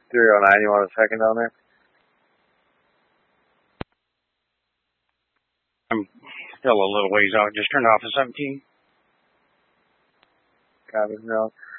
309, you want a second down there? I'm still a little ways out. Just turned off the 17. Copy, no.